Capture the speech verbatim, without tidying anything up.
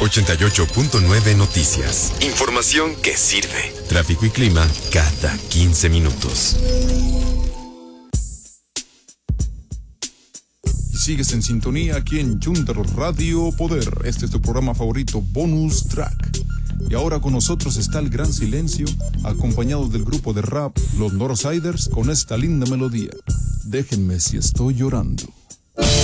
ochenta y ocho punto nueve Noticias. Información que sirve. Tráfico y clima cada quince minutos. Sigues en sintonía aquí en Junter Radio Poder. Este es tu programa favorito, Bonus Track. Y ahora con nosotros está El Gran Silencio, acompañado del grupo de rap Los Northsiders, con esta linda melodía. Déjenme si estoy llorando.